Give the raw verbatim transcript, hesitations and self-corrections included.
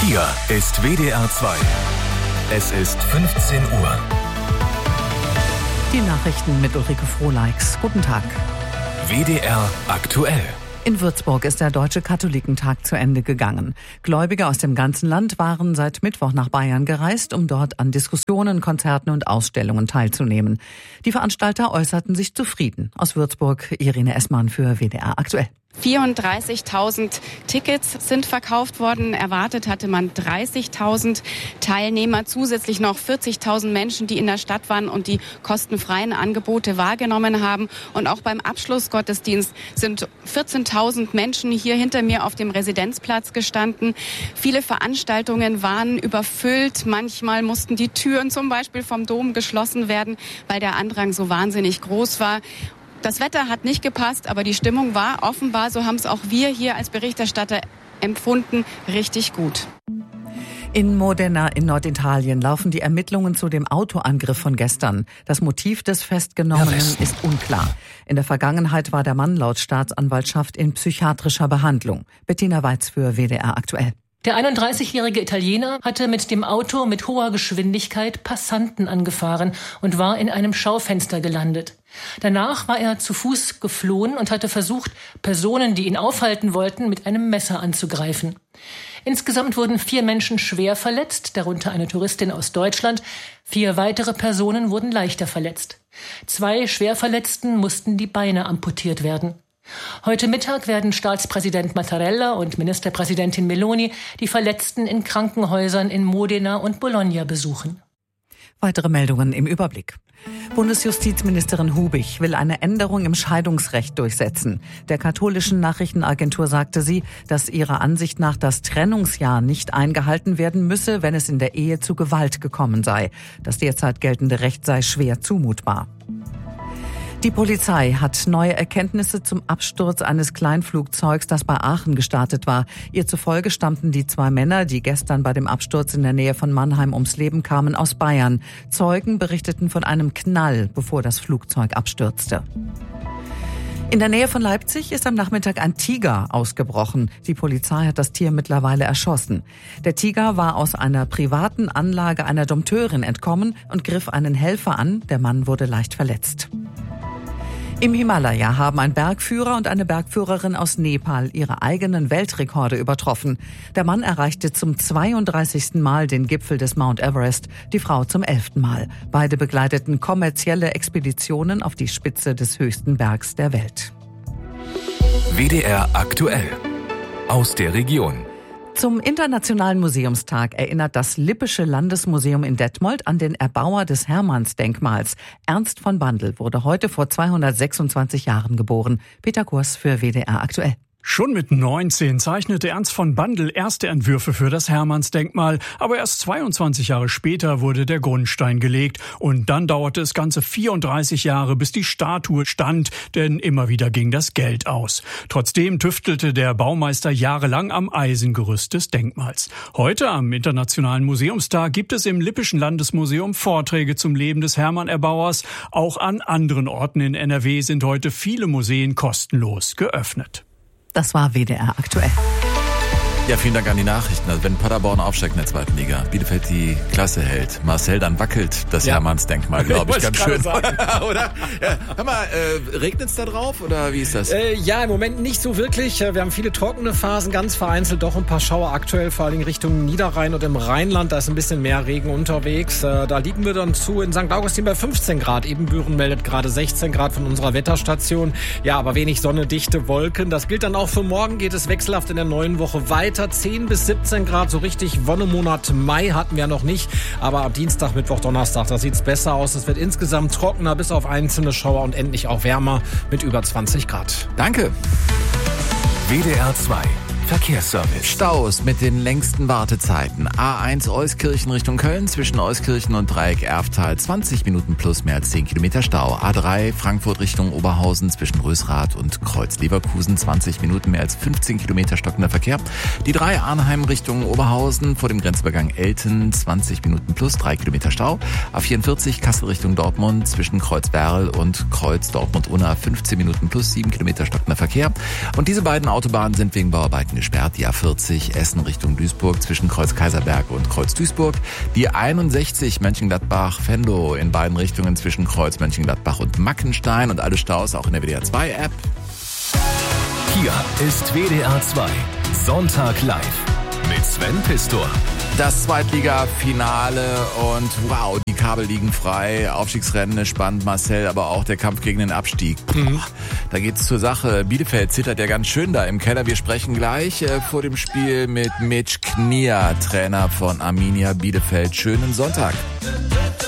Hier ist W D R zwei. Es ist fünfzehn Uhr. Die Nachrichten mit Ulrike Frohleix. Guten Tag. W D R aktuell. In Würzburg ist der Deutsche Katholikentag zu Ende gegangen. Gläubige aus dem ganzen Land waren seit Mittwoch nach Bayern gereist, um dort an Diskussionen, Konzerten und Ausstellungen teilzunehmen. Die Veranstalter äußerten sich zufrieden. Aus Würzburg Irene Essmann für W D R aktuell. vierunddreißigtausend Tickets sind verkauft worden. Erwartet hatte man dreißigtausend Teilnehmer. Zusätzlich noch vierzigtausend Menschen, die in der Stadt waren und die kostenfreien Angebote wahrgenommen haben. Und auch beim Abschlussgottesdienst sind vierzehntausend Menschen hier hinter mir auf dem Residenzplatz gestanden. Viele Veranstaltungen waren überfüllt. Manchmal mussten die Türen zum Beispiel vom Dom geschlossen werden, weil der Andrang so wahnsinnig groß war. Das Wetter hat nicht gepasst, aber die Stimmung war offenbar, so haben es auch wir hier als Berichterstatter empfunden, richtig gut. In Modena in Norditalien laufen die Ermittlungen zu dem Autoangriff von gestern. Das Motiv des Festgenommenen ist unklar. In der Vergangenheit war der Mann laut Staatsanwaltschaft in psychiatrischer Behandlung. Bettina Weiz für W D R aktuell. Der einunddreißigjährige Italiener hatte mit dem Auto mit hoher Geschwindigkeit Passanten angefahren und war in einem Schaufenster gelandet. Danach war er zu Fuß geflohen und hatte versucht, Personen, die ihn aufhalten wollten, mit einem Messer anzugreifen. Insgesamt wurden vier Menschen schwer verletzt, darunter eine Touristin aus Deutschland. Vier weitere Personen wurden leichter verletzt. Zwei Schwerverletzten mussten die Beine amputiert werden. Heute Mittag werden Staatspräsident Mattarella und Ministerpräsidentin Meloni die Verletzten in Krankenhäusern in Modena und Bologna besuchen. Weitere Meldungen im Überblick. Bundesjustizministerin Hubich will eine Änderung im Scheidungsrecht durchsetzen. Der katholischen Nachrichtenagentur sagte sie, dass ihrer Ansicht nach das Trennungsjahr nicht eingehalten werden müsse, wenn es in der Ehe zu Gewalt gekommen sei. Das derzeit geltende Recht sei schwer zumutbar. Die Polizei hat neue Erkenntnisse zum Absturz eines Kleinflugzeugs, das bei Aachen gestartet war. Ihr zufolge stammten die zwei Männer, die gestern bei dem Absturz in der Nähe von Mannheim ums Leben kamen, aus Bayern. Zeugen berichteten von einem Knall, bevor das Flugzeug abstürzte. In der Nähe von Leipzig ist am Nachmittag ein Tiger ausgebrochen. Die Polizei hat das Tier mittlerweile erschossen. Der Tiger war aus einer privaten Anlage einer Dompteurin entkommen und griff einen Helfer an. Der Mann wurde leicht verletzt. Im Himalaya haben ein Bergführer und eine Bergführerin aus Nepal ihre eigenen Weltrekorde übertroffen. Der Mann erreichte zum zweiunddreißigsten Mal den Gipfel des Mount Everest, die Frau zum elften Mal. Beide begleiteten kommerzielle Expeditionen auf die Spitze des höchsten Bergs der Welt. W D R aktuell. Aus der Region. Zum Internationalen Museumstag erinnert das Lippische Landesmuseum in Detmold an den Erbauer des Hermannsdenkmals. Ernst von Bandl wurde heute vor zweihundertsechsundzwanzig Jahren geboren. Peter Kurs für W D R aktuell. Schon mit neunzehn zeichnete Ernst von Bandl erste Entwürfe für das Hermannsdenkmal, aber erst zweiundzwanzig Jahre später wurde der Grundstein gelegt und dann dauerte es ganze vierunddreißig Jahre, bis die Statue stand, denn immer wieder ging das Geld aus. Trotzdem tüftelte der Baumeister jahrelang am Eisengerüst des Denkmals. Heute am Internationalen Museumstag gibt es im Lippischen Landesmuseum Vorträge zum Leben des Hermann-Erbauers. Auch an anderen Orten in N R W sind heute viele Museen kostenlos geöffnet. Das war W D R aktuell. Ja, vielen Dank an die Nachrichten. Also wenn Paderborn aufsteigt in der zweiten Liga, Bielefeld die Klasse hält, Marcel, dann wackelt das ja. Hermannsdenkmal, glaube ich, ich ganz schön. Oder? Ja, hör mal, äh, regnet's da drauf oder wie ist das? Äh, ja, im Moment nicht so wirklich. Wir haben viele trockene Phasen, ganz vereinzelt doch ein paar Schauer aktuell, vor allem Richtung Niederrhein und im Rheinland. Da ist ein bisschen mehr Regen unterwegs. Äh, da liegen wir dann zu in Sankt Augustin bei fünfzehn Grad. Ebenbüren meldet gerade sechzehn Grad von unserer Wetterstation. Ja, aber wenig Sonne, dichte Wolken. Das gilt dann auch für morgen, geht es wechselhaft in der neuen Woche weiter. zehn bis siebzehn Grad, so richtig Wonnemonat Mai hatten wir noch nicht. Aber ab Dienstag, Mittwoch, Donnerstag, da sieht's besser aus. Es wird insgesamt trockener, bis auf einzelne Schauer und endlich auch wärmer mit über zwanzig Grad. Danke. W D R zwei. Verkehrsservice. Staus mit den längsten Wartezeiten. A eins Euskirchen Richtung Köln zwischen Euskirchen und Dreieck Erftal zwanzig Minuten plus mehr als zehn Kilometer Stau. A drei Frankfurt Richtung Oberhausen zwischen Rösrath und Kreuz Leverkusen zwanzig Minuten mehr als fünfzehn Kilometer stockender Verkehr. Die drei Arnheim Richtung Oberhausen vor dem Grenzübergang Elten zwanzig Minuten plus drei Kilometer Stau. A vierundvierzig Kassel Richtung Dortmund zwischen Kreuz Berl und Kreuz Dortmund-Unna fünfzehn Minuten plus sieben Kilometer stockender Verkehr. Und diese beiden Autobahnen sind wegen Bauarbeiten gesperrt. Die A vierzig Essen Richtung Duisburg zwischen Kreuz Kaiserberg und Kreuz Duisburg. Die einundsechzig Mönchengladbach-Venlo in beiden Richtungen zwischen Kreuz Mönchengladbach und Mackenstein und alle Staus auch in der W D R zwei App. Hier ist W D R zwei Sonntag live mit Sven Pistor. Das Zweitliga-Finale und wow, die Kabel liegen frei. Aufstiegsrennen ist spannend, Marcel, aber auch der Kampf gegen den Abstieg. Mhm. Da geht's zur Sache. Bielefeld zittert ja ganz schön da im Keller. Wir sprechen gleich äh, vor dem Spiel mit Mitch Knier, Trainer von Arminia Bielefeld. Schönen Sonntag.